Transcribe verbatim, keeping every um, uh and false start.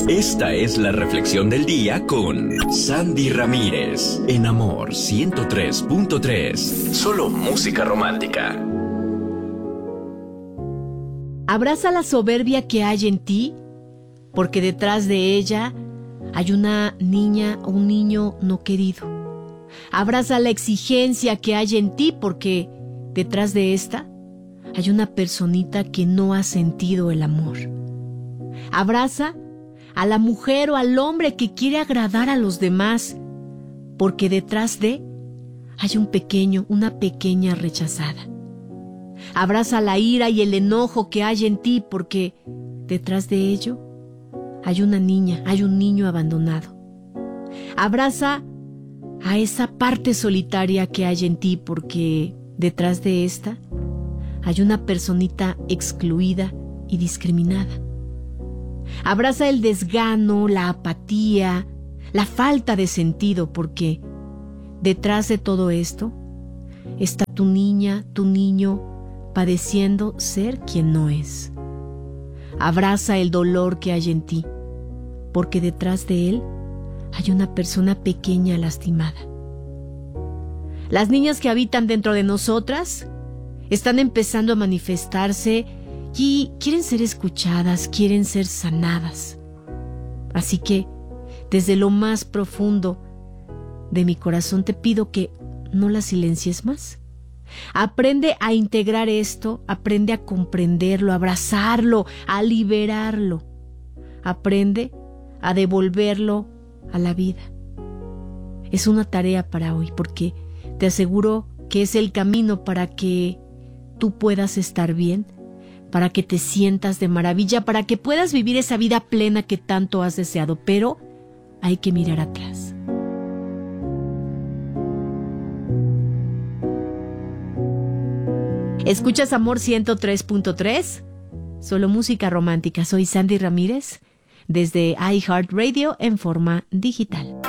Esta es la reflexión del día con Sandy Ramírez, en Amor ciento tres punto tres. Solo música romántica. Abraza la soberbia que hay en ti, porque detrás de ella hay una niña o un niño no querido. Abraza la exigencia que hay en ti, porque detrás de esta hay una personita que no ha sentido el amor. Abraza a la mujer o al hombre que quiere agradar a los demás, porque detrás de hay un pequeño, una pequeña rechazada. Abraza la ira y el enojo que hay en ti, porque detrás de ello hay una niña, hay un niño abandonado. Abraza a esa parte solitaria que hay en ti, porque detrás de esta hay una personita excluida y discriminada. Abraza el desgano, la apatía, la falta de sentido, porque detrás de todo esto está tu niña, tu niño, padeciendo ser quien no es. Abraza el dolor que hay en ti, porque detrás de él hay una persona pequeña lastimada. Las niñas que habitan dentro de nosotras están empezando a manifestarse y quieren ser escuchadas, quieren ser sanadas. Así que, desde lo más profundo de mi corazón te pido que no las silencies más. Aprende a integrar esto, aprende a comprenderlo, a abrazarlo, a liberarlo. Aprende a devolverlo a la vida. Es una tarea para hoy, porque te aseguro que es el camino para que tú puedas estar bien, para que te sientas de maravilla, para que puedas vivir esa vida plena que tanto has deseado, pero hay que mirar atrás. ¿Escuchas Amor ciento tres punto tres? Solo música romántica. Soy Sandy Ramírez, desde iHeartRadio en forma digital.